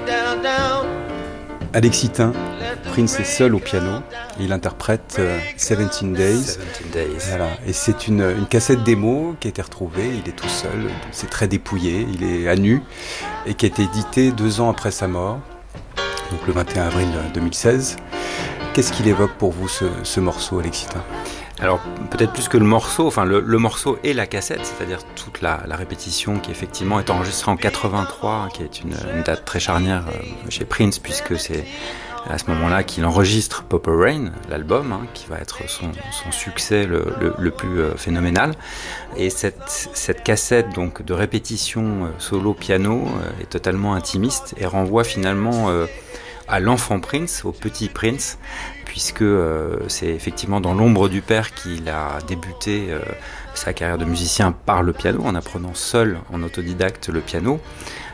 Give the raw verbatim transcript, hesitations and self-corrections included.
Alexis Thym, Prince est seul au piano et il interprète euh, Seventeen Days. Seventeen Days. Voilà. Et c'est une, une cassette démo qui a été retrouvée, il est tout seul, c'est très dépouillé, il est à nu et qui a été édité deux ans après sa mort, donc le vingt et un avril deux mille seize. Qu'est-ce qu'il évoque pour vous ce, ce morceau, Alexis Thym ? Alors peut-être plus que le morceau, enfin le, le morceau et la cassette, c'est-à-dire toute la, la répétition qui effectivement est enregistrée en quatre-vingt-trois, qui est une, une date très charnière chez Prince, puisque c'est à ce moment-là qu'il enregistre Purple Rain, l'album, hein, qui va être son, son succès le, le, le plus euh, phénoménal. Et cette, cette cassette donc de répétition euh, solo piano euh, est totalement intimiste et renvoie finalement euh, à l'enfant Prince, au petit Prince, puisque euh, c'est effectivement dans l'ombre du père qu'il a débuté euh, sa carrière de musicien par le piano, en apprenant seul, en autodidacte, le piano.